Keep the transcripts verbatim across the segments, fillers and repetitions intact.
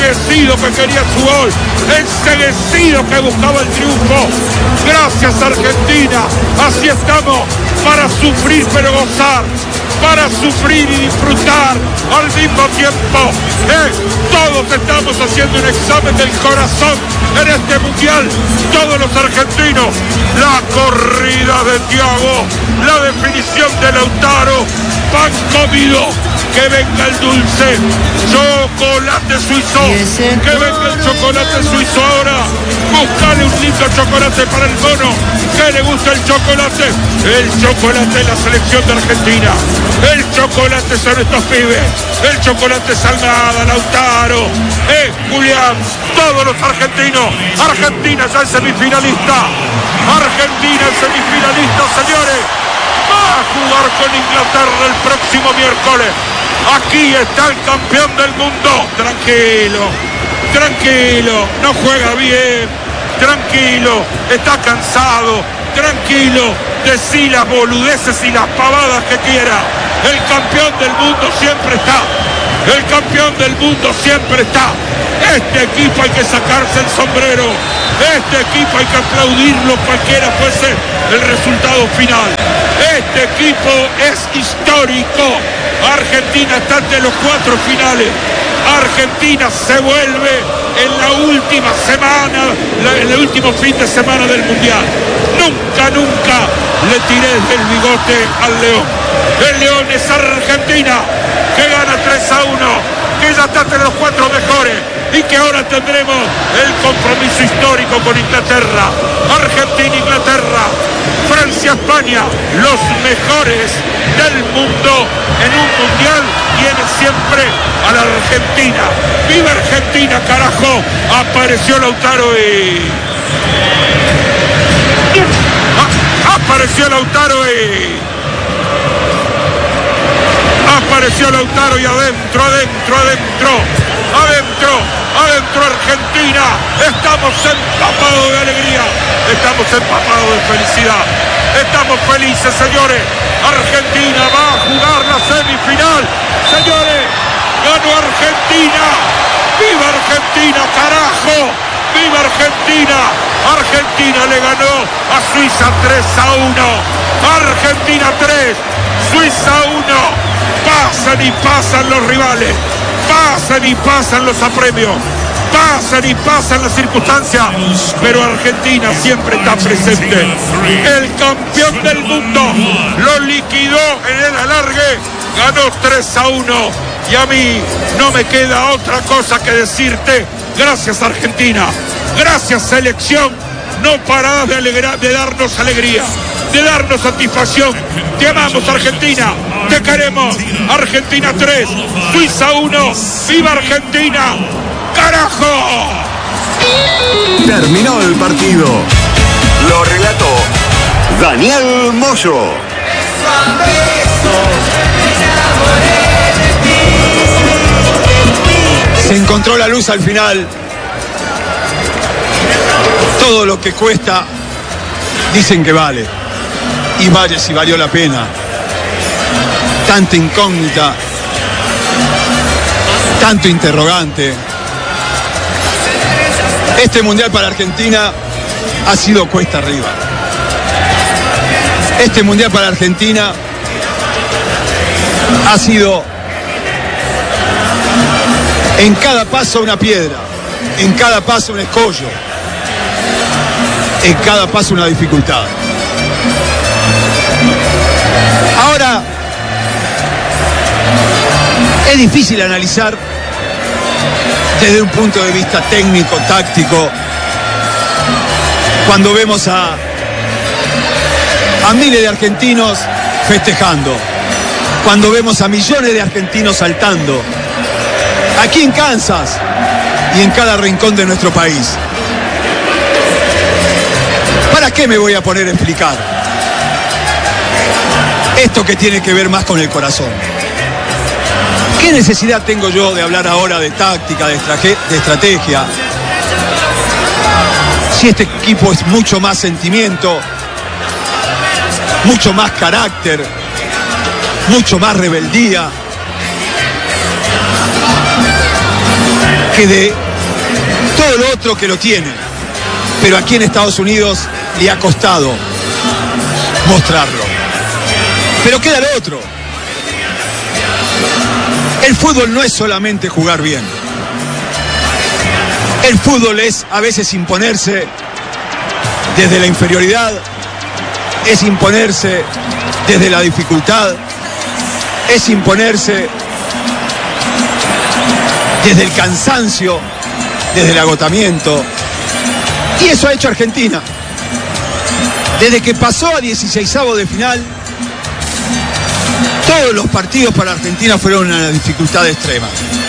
enceguecido que quería su gol, enceguecido que buscaba el triunfo. Gracias Argentina, así estamos, para sufrir pero gozar, para sufrir y disfrutar al mismo tiempo. Eh, todos estamos haciendo un examen del corazón en este mundial, todos los argentinos. La corrida de Thiago, la definición de Lautaro, pan comido. Que venga el dulce chocolate suizo, que venga el chocolate suizo ahora. Buscale un lindo chocolate para el mono, que le gusta el chocolate. El chocolate de la selección de Argentina, el chocolate son estos pibes, el chocolate es Almada, Lautaro, eh, Julián, todos los argentinos. Argentina ya es semifinalista, Argentina es semifinalista, señores. Va a jugar con Inglaterra el próximo miércoles. Aquí está el campeón del mundo. Tranquilo, tranquilo, no juega bien. Tranquilo, está cansado. Tranquilo, decí las boludeces y las pavadas que quiera. El campeón del mundo siempre está. El campeón del mundo siempre está. Este equipo hay que sacarse el sombrero. Este equipo hay que aplaudirlo cualquiera fuese el resultado final. Este equipo es histórico. Argentina está entre los cuatro finales. Argentina se vuelve en la última semana, en el último fin de semana del Mundial. Nunca, nunca le tiré del bigote al León. El León es Argentina, que gana tres a uno, que ya está entre los cuatro mejores y que ahora tendremos el compromiso histórico con Inglaterra. Argentina, Inglaterra, Francia, España, los mejores del mundo en un mundial tiene siempre a la Argentina. ¡Viva Argentina, carajo! Apareció Lautaro y... ¡Ah! Apareció Lautaro y... Apareció Lautaro y adentro, adentro, adentro, adentro, adentro Argentina. Estamos empapados de alegría, estamos empapados de felicidad, estamos felices, señores. Argentina va a jugar la semifinal, señores. Ganó Argentina. ¡Viva Argentina, carajo! ¡Viva Argentina! Argentina le ganó a Suiza tres a uno. Argentina tres, Suiza uno. Pasan y pasan los rivales, pasan y pasan los apremios, pasan y pasan las circunstancias, pero Argentina siempre está presente. El campeón del mundo lo liquidó en el alargue, ganó tres a uno, y a mí no me queda otra cosa que decirte: gracias Argentina, gracias selección, no parás de, alegrar, de darnos alegría, de darnos satisfacción. Te amamos Argentina, te queremos. Argentina tres, Suiza uno. ¡Viva Argentina! ¡Carajo! Terminó el partido. Lo relató Daniel Moyo. Se encontró la luz al final. Todo lo que cuesta dicen que vale. Y vale si valió la pena. Tanta incógnita, tanto interrogante. Este mundial para Argentina ha sido cuesta arriba. Este mundial para Argentina ha sido en cada paso una piedra, en cada paso un escollo, en cada paso una dificultad. Ahora, es difícil analizar desde un punto de vista técnico, táctico, cuando vemos a, a miles de argentinos festejando, cuando vemos a millones de argentinos saltando, aquí en Kansas y en cada rincón de nuestro país. ¿Para qué me voy a poner a explicar esto que tiene que ver más con el corazón? ¿Qué necesidad tengo yo de hablar ahora de táctica, de, de estrategia? Si este equipo es mucho más sentimiento, mucho más carácter, mucho más rebeldía. que de todo lo otro que lo tiene. Pero aquí en Estados Unidos le ha costado mostrarlo. Pero queda lo otro. El fútbol no es solamente jugar bien. El fútbol es a veces imponerse desde la inferioridad, es imponerse desde la dificultad, es imponerse desde el cansancio, desde el agotamiento. Y eso ha hecho Argentina. Desde que pasó a dieciseisavos de final, todos los partidos para Argentina fueron una dificultad extrema.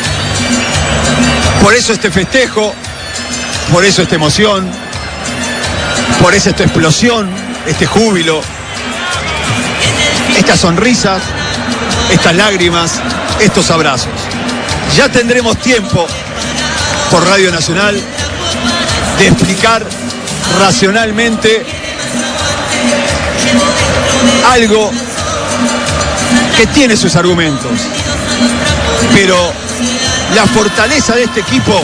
Por eso este festejo, por eso esta emoción, por eso esta explosión, este júbilo, estas sonrisas, estas lágrimas, estos abrazos. Ya tendremos tiempo por Radio Nacional de explicar racionalmente algo que tiene sus argumentos, pero la fortaleza de este equipo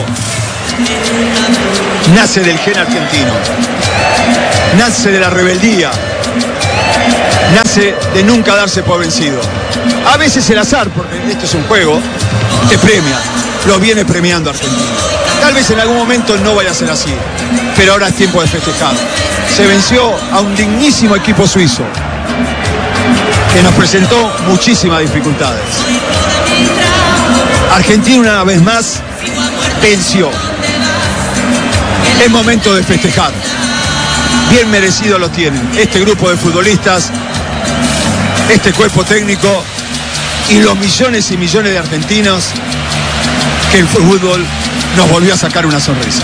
nace del gen argentino, nace de la rebeldía, nace de nunca darse por vencido. A veces el azar, porque esto es un juego, te premia, lo viene premiando Argentina. Tal vez en algún momento no vaya a ser así, pero ahora es tiempo de festejar. Se venció a un dignísimo equipo suizo que nos presentó muchísimas dificultades. Argentina una vez más venció. Es momento de festejar. Bien merecido lo tienen este grupo de futbolistas, este cuerpo técnico y los millones y millones de argentinos que el fútbol nos volvió a sacar una sonrisa.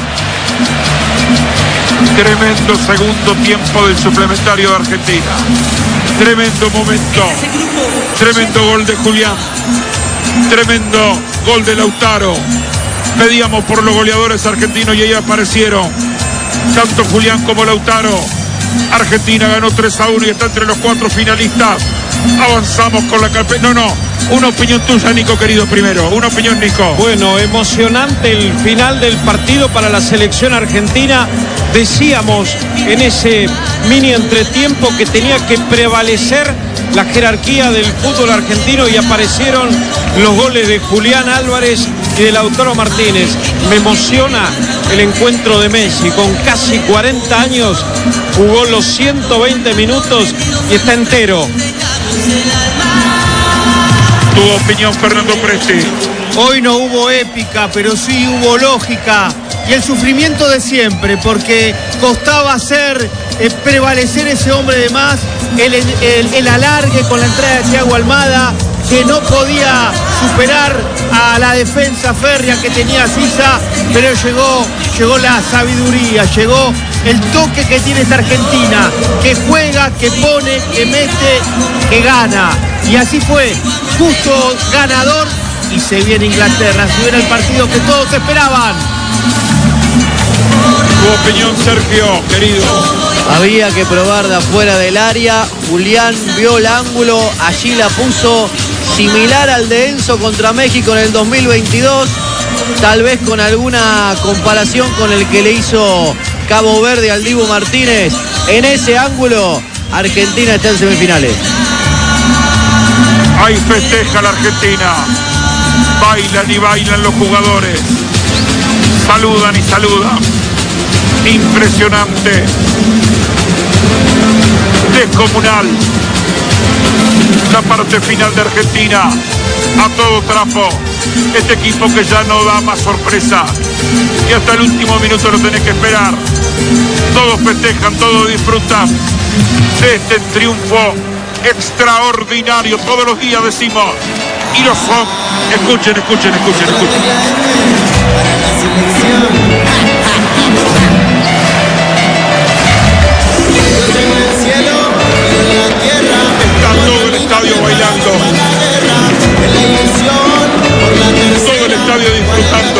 Tremendo segundo tiempo del suplementario de Argentina. Tremendo momento. Tremendo gol de Julián. Tremendo gol de Lautaro. Pedíamos por los goleadores argentinos y ahí aparecieron tanto Julián como Lautaro. Argentina ganó tres a uno y está entre los cuatro finalistas. Avanzamos con la carpeta. No, no. Una opinión tuya, Nico, querido, primero. Una opinión, Nico. Bueno, emocionante el final del partido para la selección argentina. Decíamos en ese mini entretiempo que tenía que prevalecer la jerarquía del fútbol argentino y aparecieron los goles de Julián Álvarez y de Lautaro Martínez. Me emociona el encuentro de Messi. Con casi cuarenta años jugó los ciento veinte minutos y está entero. Tu opinión, Fernando Presti. Hoy no hubo épica, pero sí hubo lógica y el sufrimiento de siempre, porque costaba hacer eh, prevalecer ese hombre de más, el, el, el alargue con la entrada de Thiago Almada, que no podía superar a la defensa férrea que tenía Sisa, pero llegó, llegó la sabiduría, llegó el toque que tiene esta Argentina, que juega, que pone, que mete, que gana. Y así fue, justo ganador, y se viene Inglaterra, se viene el partido que todos esperaban. Tu opinión, Sergio, querido. Había que probar de afuera del área. Julián vio el ángulo, allí la puso, similar al de Enzo contra México en el dos mil veintidós, tal vez con alguna comparación con el que le hizo Cabo Verde al Dibu Martínez. En ese ángulo, Argentina está en semifinales. Ahí festeja la Argentina. Bailan y bailan los jugadores. Saludan y saludan. Impresionante. Descomunal. La parte final de Argentina. A todo trapo. Este equipo que ya no da más sorpresa. Y hasta el último minuto lo tenés que esperar. Todos festejan, todos disfrutan de este triunfo extraordinario. Todos los días decimos, y lo son. Escuchen, escuchen, escuchen, escuchen. Está todo el estadio bailando. Todo el estadio disfrutando.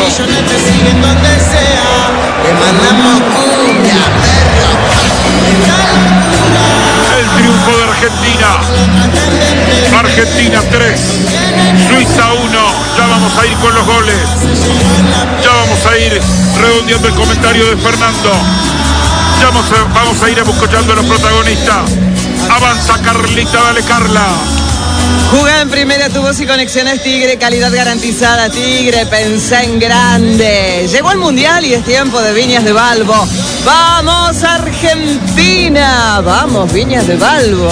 El triunfo de Argentina. Argentina tres, Suiza uno. Ya vamos a ir con los goles. Ya vamos a ir redondeando el comentario de Fernando. Ya vamos a, vamos a ir escuchando a los protagonistas. Avanza Carlita, dale Carla. Jugá en primera, tu voz y conexiones Tigre, calidad garantizada Tigre, pensá en grande. Llegó el Mundial y es tiempo de Viñas de Balbo. ¡Vamos Argentina! ¡Vamos Viñas de Balbo!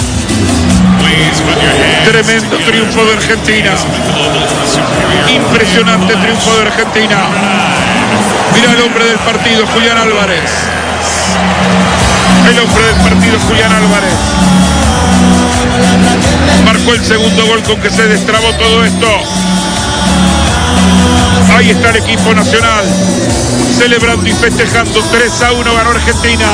Tremendo triunfo de Argentina. Impresionante triunfo de Argentina. Mira el hombre del partido, Julián Álvarez. El hombre del partido, Julián Álvarez. Marcó el segundo gol con que se destrabó todo esto. Ahí está el equipo nacional celebrando y festejando. Tres a uno ganó Argentina.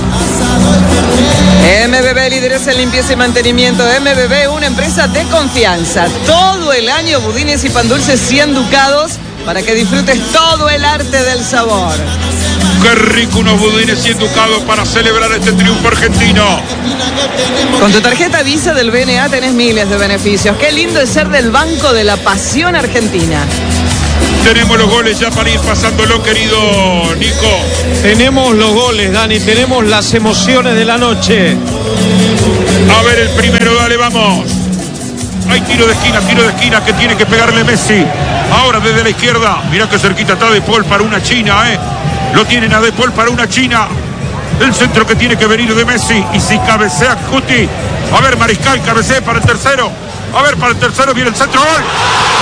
M B B, líderes en limpieza y mantenimiento. M B B, una empresa de confianza. Todo el año budines y pan dulces cien ducados para que disfrutes todo el arte del sabor. Qué rico unos budines cien ducados para celebrar este triunfo argentino. Con tu tarjeta Visa del B N A tenés miles de beneficios. Qué lindo es ser del Banco de la Pasión Argentina. Tenemos los goles ya para ir pasándolo, querido Nico. Tenemos los goles, Dani, tenemos las emociones de la noche. A ver el primero, dale, vamos. Hay tiro de esquina, tiro de esquina que tiene que pegarle Messi. Ahora desde la izquierda, mirá que cerquita está De Paul para una china, eh. Lo tienen a De Paul para una china. El centro que tiene que venir de Messi. Y si cabecea Cuti. A ver, Mariscal, cabecea para el tercero. A ver, para el tercero viene el centro. ¡Gol!